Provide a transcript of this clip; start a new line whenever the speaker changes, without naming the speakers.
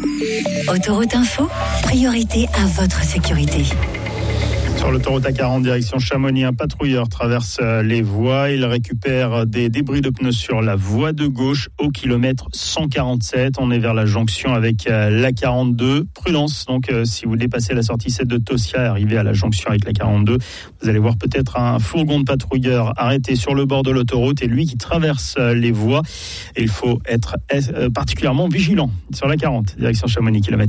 Autoroute Info, priorité à votre sécurité.
Sur l'autoroute A40 direction Chamonix, un patrouilleur traverse les voies. Il récupère des débris de pneus sur la voie de gauche au kilomètre 147. On est vers la jonction avec l'A42. Prudence, donc si vous dépassez la sortie 7 de Tossia et arrivez à la jonction avec l'A42, vous allez voir peut-être un fourgon de patrouilleur arrêté sur le bord de l'autoroute et lui qui traverse les voies. Et il faut être particulièrement vigilant sur l'A40 direction Chamonix, kilomètre